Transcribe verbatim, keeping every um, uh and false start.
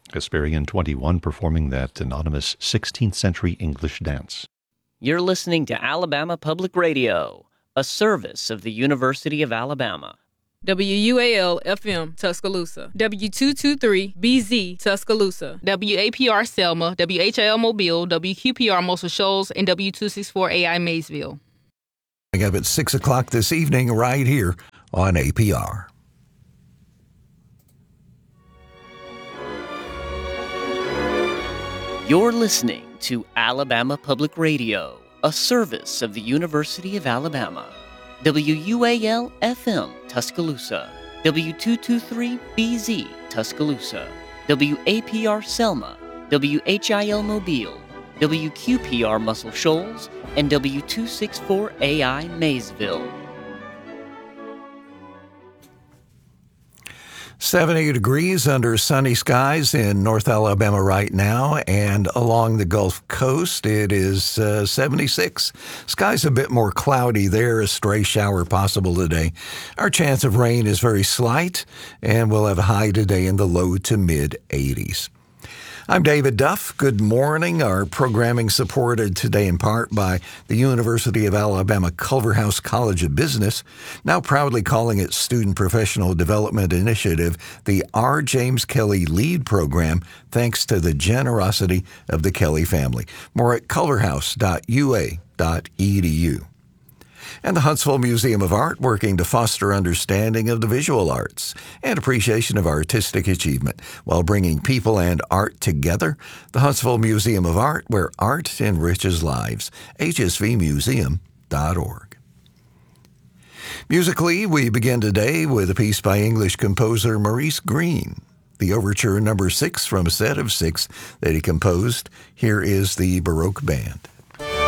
Hesperian twenty-one performing that anonymous sixteenth century English dance. You're listening to Alabama Public Radio, a service of the University of Alabama. W U A L F M Tuscaloosa, W two twenty-three B Z Tuscaloosa, W A P R Selma, W H I L Mobile, W Q P R Muscle Shoals, and W two sixty-four A I Maysville. Coming up at six o'clock this evening right here on A P R. You're listening to Alabama Public Radio, a service of the University of Alabama. W U A L F M Tuscaloosa, W two twenty-three B Z Tuscaloosa, W A P R Selma, W H I L Mobile, W Q P R Muscle Shoals, and W two sixty-four A I Maysville. seventy degrees under sunny skies in North Alabama right now, and along the Gulf Coast it is uh, seventy-six. Skies a bit more cloudy there, a stray shower possible today. Our chance of rain is very slight, and we'll have a high today in the low to mid eighties. I'm David Duff. Good morning. Our programming supported today in part by the University of Alabama Culverhouse College of Business, now proudly calling its Student Professional Development Initiative the R. James Kelly LEAD Program, thanks to the generosity of the Kelly family. More at culverhouse dot U A dot E D U. And the Huntsville Museum of Art, working to foster understanding of the visual arts and appreciation of artistic achievement while bringing people and art together. The Huntsville Museum of Art, where art enriches lives. H S V museum dot org. Musically, we begin today with a piece by English composer Maurice Greene, the overture number six from a set of six that he composed. Here is the Baroque Band.